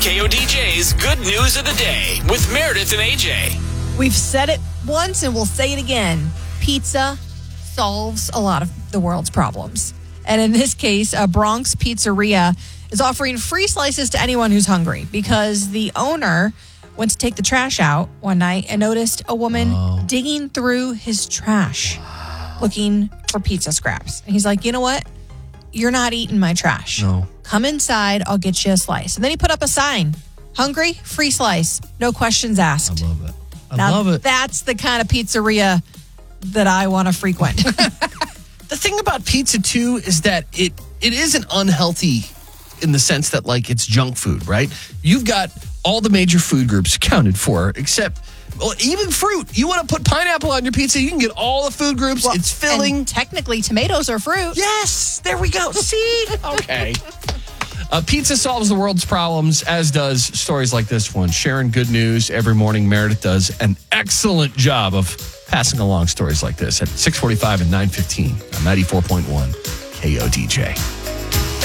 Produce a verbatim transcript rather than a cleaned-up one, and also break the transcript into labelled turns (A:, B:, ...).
A: K O D J's Good News of the Day with Meredith and A J.
B: We've said it once and we'll say it again. Pizza solves a lot of the world's problems. And in this case, a Bronx pizzeria is offering free slices to anyone who's hungry because the owner went to take the trash out one night and noticed a woman oh. digging through his trash looking for pizza scraps. And he's like, you know what? You're not eating my trash.
C: No.
B: Come inside. I'll get you a slice. And then he put up a sign. Hungry? Free slice. No questions asked.
C: I love it. I
B: now,
C: love it.
B: That's the kind of pizzeria that I want to frequent.
C: The thing about pizza, too, is that it it isn't unhealthy in the sense that, like, it's junk food, right? You've got all the major food groups accounted for, except, well, even fruit. You want to put pineapple on your pizza, you can get all the food groups.
B: Well,
C: it's filling.
B: And technically, tomatoes are fruit.
C: Yes, there we go. See? Okay. Uh, pizza solves the world's problems, as does stories like this one. Sharing good news every morning. Meredith does an excellent job of passing along stories like this at six forty-five and nine fifteen on ninety-four point one K O D J.